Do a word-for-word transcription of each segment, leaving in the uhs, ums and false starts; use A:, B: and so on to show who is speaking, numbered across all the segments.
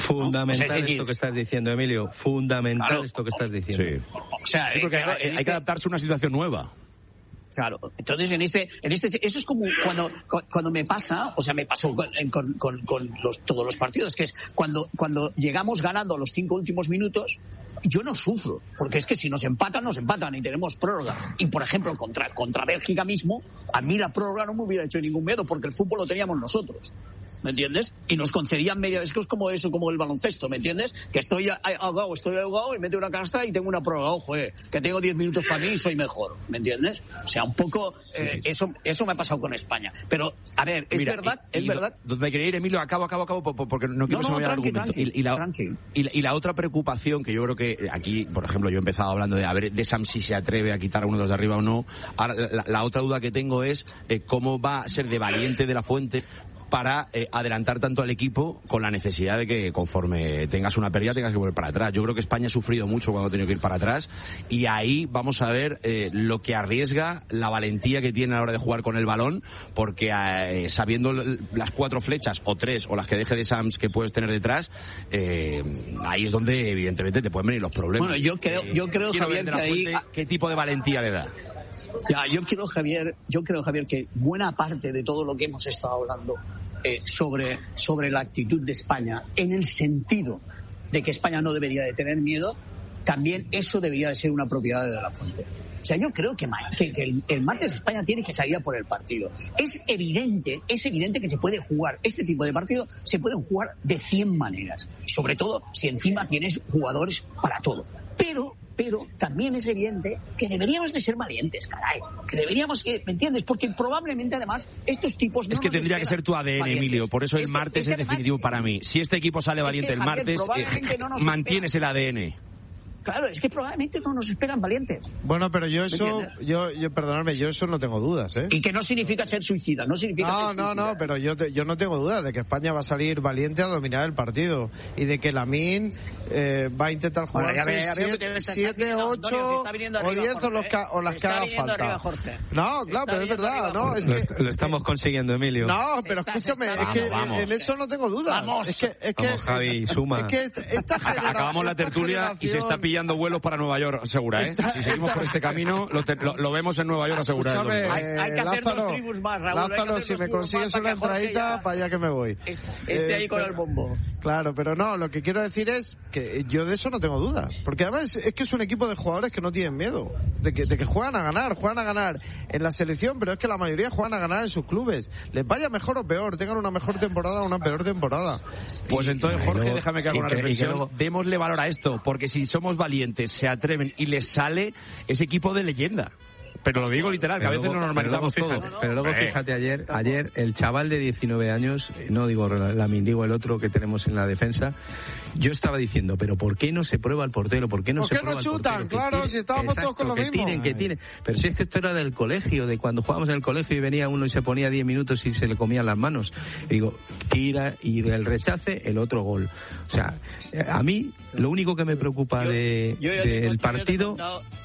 A: Fundamental,
B: ¿no? O sea, es decir,
A: esto que estás diciendo, Emilio. Fundamental, claro, esto que estás diciendo.
C: Sí,
B: o sea,
C: sí porque
B: eh,
C: hay,
B: este...
C: hay que adaptarse a una situación nueva.
B: Claro, entonces en este, en este, eso es como cuando, cuando me pasa, o sea, me pasó con, con, con, con los, todos los partidos, que es cuando, cuando llegamos ganando los cinco últimos minutos, yo no sufro, porque es que si nos empatan, nos empatan y tenemos prórroga. Y por ejemplo, contra, contra Bélgica mismo, a mí la prórroga no me hubiera hecho ningún miedo, porque el fútbol lo teníamos nosotros. ¿Me entiendes? Y nos concedían media, es que es como eso, como el baloncesto, ¿me entiendes? Que estoy ahogado, estoy ahogado y meto una canasta y tengo una prórroga, ojo, eh, que tengo diez minutos para mí y soy mejor, ¿me entiendes? O sea, un poco, eh, eso eso me ha pasado con España. Pero, a ver, es
C: Mira,
B: verdad,
C: y,
B: es
C: y
B: verdad.
C: Donde quería ir, Emilio, acabo, acabo, acabo, porque no quiero
B: no, no,
C: que se me vaya el argumento.
B: Tranqui,
C: y, y, la,
B: tranqui.
C: y, la, y la otra preocupación, que yo creo que aquí, por ejemplo, yo he empezado hablando de a ver de Sam si se atreve a quitar a uno de los de arriba o no. Ahora, la, la otra duda que tengo es eh, cómo va a ser de valiente de la Fuente para eh, adelantar tanto al equipo con la necesidad de que conforme tengas una pérdida tengas que volver para atrás. Yo creo que España ha sufrido mucho cuando ha tenido que ir para atrás y ahí vamos a ver eh, lo que arriesga, la valentía que tiene a la hora de jugar con el balón, porque eh, sabiendo las cuatro flechas o tres o las que deje de Sams que puedes tener detrás, eh, ahí es donde evidentemente te pueden venir los problemas.
B: Bueno, yo creo, yo creo
C: eh,
B: Javier, que ahí...
C: ¿Qué tipo de valentía le da?
B: Ya, yo creo, Javier, yo creo, Javier, que buena parte de todo lo que hemos estado hablando eh, sobre, sobre la actitud de España, en el sentido de que España no debería de tener miedo, también eso debería de ser una propiedad de la Fuente. O sea, yo creo que, que, que el, el martes España tiene que salir a por el partido. Es evidente, es evidente que se puede jugar, este tipo de partido se pueden jugar de cien maneras. Sobre todo si encima tienes jugadores para todo. Pero... Pero también es evidente que deberíamos de ser valientes, caray. Que deberíamos, ¿me entiendes? Porque probablemente, además, estos tipos no
C: Es que tendría que ser tu A D N, valientes. Emilio. Por eso el es martes que, es, que es definitivo además, para mí. Si este equipo sale valiente es que, Javier, el martes, eh, no mantienes espera. el A D N.
B: Claro, es que probablemente no nos esperan valientes.
D: Bueno, pero yo eso, yo, yo, perdonadme, yo eso no tengo dudas, ¿eh?
B: Y que no significa ser suicida, no significa
D: no,
B: ser
D: No,
B: suicida.
D: no, pero yo, te, yo no tengo dudas de que España va a salir valiente a dominar el partido y de que Lamine eh, va a intentar jugar siete, ocho o diez o, los que, o las que haga falta. No, claro, pero es verdad, ¿no? Es que,
A: lo estamos consiguiendo, Emilio.
D: No, pero escúchame, es que vamos, en eso no tengo dudas.
B: Vamos.
D: Es que, es que,
A: vamos, Javi, suma.
D: Es que esta, esta genera,
C: acabamos la tertulia y se está pillando vuelos para Nueva York, segura, ¿eh? Esta, si seguimos esta... por este camino, lo, te, lo, lo vemos en Nueva York asegurado.
B: Hay, hay que hacer
D: Lázaro,
B: dos tribus más, Raúl.
D: Lázaro, si me consigues una entradita, para allá que me voy.
B: Esté eh, ahí con pero, el bombo.
D: Claro, pero no, lo que quiero decir es que yo de eso no tengo duda. Porque además es que es un equipo de jugadores que no tienen miedo. De que, de que juegan a ganar, juegan a ganar en la selección, pero es que la mayoría juegan a ganar en sus clubes. Les vaya mejor o peor, tengan una mejor temporada o una peor temporada.
C: Pues entonces, Jorge, déjame que haga una reflexión. Démosle valor a esto, porque si somos valientes, se atreven y les sale ese equipo de leyenda. Pero lo digo literal, que a veces nos normalizamos todo.
A: Fíjate, pero luego fíjate, ayer ayer el chaval de diecinueve años, no digo Lamine, digo el otro que tenemos en la defensa, yo estaba diciendo, pero ¿por qué no se prueba el portero? ¿Por qué no
D: ¿Por
A: se
D: qué
A: prueba
D: no chutan?
A: el
D: Claro,
A: tiene,
D: si estábamos
A: exacto,
D: todos con lo
A: que
D: mismo.
A: Tienen, que tienen. Pero si es que esto era del colegio, de cuando jugábamos en el colegio y venía uno y se ponía diez minutos y se le comían las manos. Y digo, tira y el rechace, el otro gol. O sea, a mí lo único que me preocupa yo, de, yo del partido...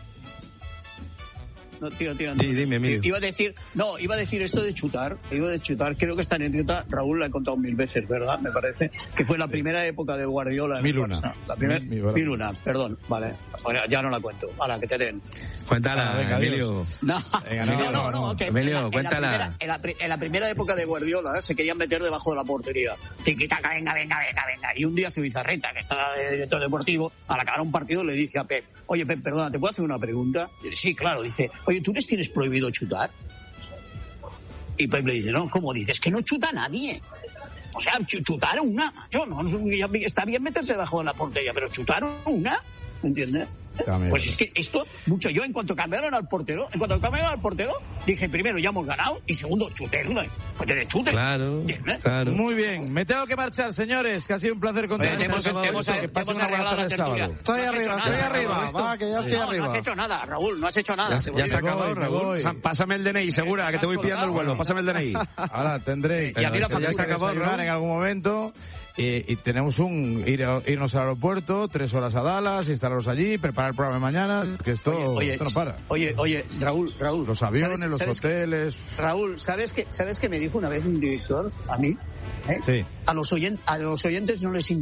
B: No, tío, tío,
A: sí, dime, Emilio.
B: Iba a decir, no, iba a decir esto de chutar, iba de chutar, creo que esta anécdota Raúl la he contado mil veces, ¿verdad? Me parece que fue la sí. primera época de Guardiola en
C: mil una.
B: La primera, mil, mil una, perdón, vale. Bueno, ya no la cuento, a la que te den.
A: Cuéntala, ah, venga, Emilio.
B: No,
A: venga, no, no, no, no, okay. Emilio,
B: en la,
A: cuéntala.
B: En la, primera, en, la, en la primera época de Guardiola ¿eh? se querían meter debajo de la portería. Tiquitaca, venga, venga, venga, venga. Y un día Zubizarreta, que estaba de director deportivo, al acabar un partido le dice a Pep, oye Pep, perdona, ¿te puedo hacer una pregunta? Y dice, sí, claro, dice, oye, ¿tú les tienes prohibido chutar? Y Pep le dice, no, ¿cómo dices? Que no chuta nadie. O sea, chutar una, yo no, está bien meterse debajo de la portería, pero chutar una, ¿me entiendes?
C: También.
B: Pues es que esto, mucho, yo en cuanto cambiaron al portero, en cuanto cambiaron al portero, dije, primero, ya hemos ganado, y segundo, chute, pues que le chute.
A: Claro, claro.
E: Muy bien, me tengo que marchar, señores, que ha sido un placer contar.
B: Hemos, hemos, hemos,
E: que pasen una buena tarde de sábado.
D: Estoy no arriba, estoy nada, arriba, va, que ya estoy
B: no,
D: arriba.
B: No has hecho nada, Raúl, no has hecho nada.
C: Ya, ya se acabó, Raúl. Pásame el D N I, segura, que te voy pillando el vuelo, pásame el D N I.
E: Ahora tendré,
B: y a mí la
E: ya se acabó en algún momento. Y, y tenemos un ir a, irnos al aeropuerto, tres horas a Dallas, instalarnos allí, preparar el programa de mañana, que esto,
B: oye, oye,
E: esto no para.
B: Oye, oye, Raúl, Raúl.
E: Los aviones,
B: ¿sabes,
E: los
B: sabes
E: hoteles.
B: Que, Raúl, ¿sabes qué, ¿sabes qué me dijo una vez un director a mí? ¿Eh?
E: Sí.
B: A los, oyen, a los oyentes no les